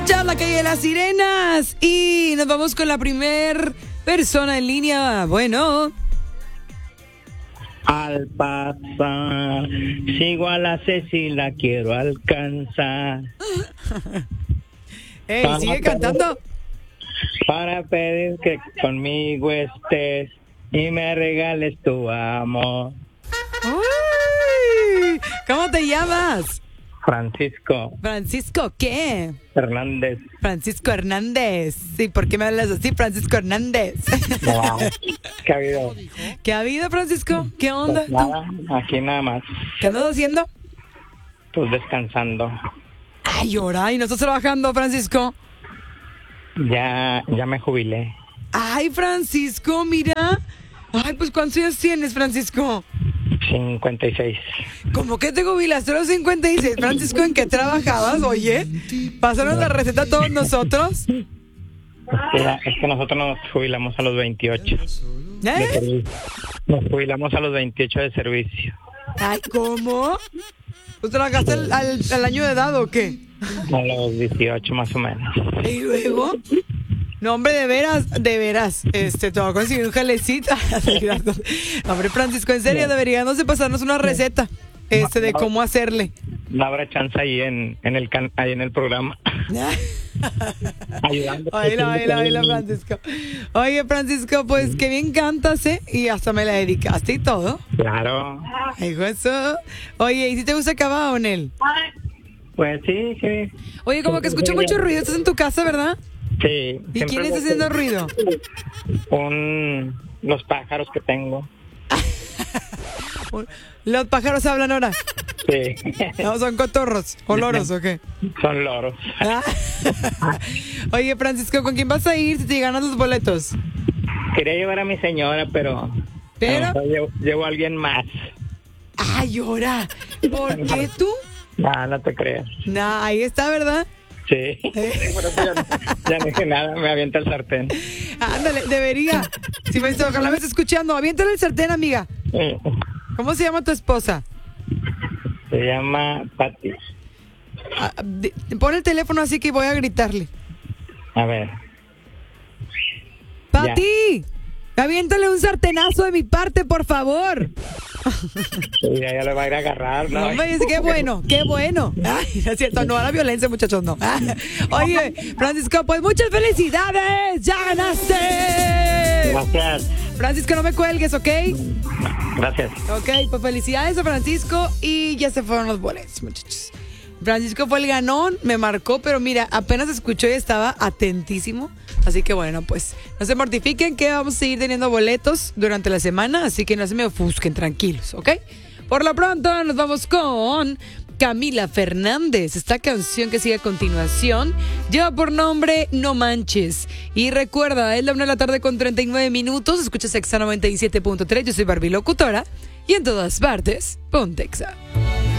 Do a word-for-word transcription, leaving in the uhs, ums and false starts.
escuchar La Calle de las Sirenas y nos vamos con la primer persona en línea. Bueno. Al pasar, sigo a la Ceci, la quiero alcanzar. Ey, sigue cantando. Para pedir que conmigo estés y me regales tu amor. Uy, ¿cómo te llamas? Francisco. Francisco, ¿qué? Hernández. Francisco Hernández. Sí, ¿por qué me hablas así, Francisco Hernández? Wow. ¿Qué ha habido? ¿Qué ha habido, Francisco? ¿Qué onda? Pues nada, aquí nada más. ¿Qué andas haciendo? Pues descansando. Ay, ahora, ¿y no estás trabajando, Francisco? Ya, ya me jubilé. Ay, Francisco, mira. Ay, pues ¿cuántos años tienes, Francisco? cincuenta y seis. ¿Cómo que te jubilaste a los cincuenta y seis, Francisco? ¿En qué trabajabas? Oye, ¿pasaron la receta a todos nosotros? Es que, es que nosotros nos jubilamos a los veintiocho. ¿Eh? Nos jubilamos a los veintiocho de servicio. Ay, ¿cómo? ¿Tú trabajaste al, al, al año de edad o qué? A los dieciocho más o menos. ¿Y luego? No, hombre, de veras, de veras. Este, te voy a conseguir un jalecita. Hombre, Francisco, en serio, deberíamos de pasarnos una receta este, de cómo hacerle. No habrá chance ahí en, en, el, can, ahí en el programa. Ayudando. Oíla, oíla, oíla, Francisco. Oye, Francisco, pues que bien cantas, ¿eh? Y hasta me la dedicaste y todo. Claro. Ay, eso. Oye, ¿y si te gusta Cabaonel? Pues sí, sí. Oye, como que escucho mucho ruido. Estás en tu casa, ¿verdad? Sí. ¿Y quién está haciendo ruido? Un, los pájaros que tengo. ¿Los pájaros hablan ahora? Sí. ¿No son cotorros o loros o qué? Son loros. Oye, Francisco, ¿con quién vas a ir si te ganas los boletos? Quería llevar a mi señora, pero... ¿Pero? A llevo, llevo a alguien más. Ay, ahora. ¿Por qué tú? No, no te creas. Nah, ahí está, ¿verdad? Sí. Por eso ya, no, ya no dije nada, me avienta el sartén. Ándale, debería. Si me ojalá me estés escuchando, aviéntale el sartén, amiga. Sí. ¿Cómo se llama tu esposa? Se llama Pati. Ah, de, pon el teléfono así que voy a gritarle. A ver. ¡Pati! Aviéntale un sartenazo de mi parte, por favor. Sí, ya, ya le va a ir a agarrar, ¿no? No me dice, qué bueno, qué bueno. Ay, no es cierto, no a la violencia, muchachos, no. Oye, Francisco, pues muchas felicidades. ¡Ya ganaste! Gracias. Francisco, no me cuelgues, ¿ok? Gracias. Ok, pues felicidades a Francisco y ya se fueron los boletos, muchachos. Francisco fue el ganón, me marcó, pero mira, apenas escuchó y estaba atentísimo. Así que bueno, pues no se mortifiquen que vamos a seguir teniendo boletos durante la semana, así que no se me ofusquen, tranquilos, ¿ok? Por lo pronto nos vamos con Camila Fernández. Esta canción que sigue a continuación lleva por nombre No Manches. Y recuerda, es la una de la tarde con treinta y nueve minutos. Escuchas Exa noventa y siete punto tres. Yo soy Barbie Locutora. Y en todas partes, ponte Exa.